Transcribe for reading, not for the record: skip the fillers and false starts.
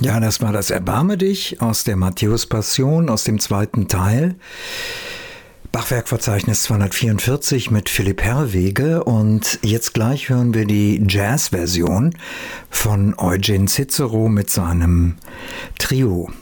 Ja, das war das Erbarme dich aus der Matthäus-Passion, aus dem zweiten Teil. Bachwerkverzeichnis 244 mit Philipp Herrwege, und jetzt gleich hören wir die Jazz-Version von Eugen Cicero mit seinem Trio.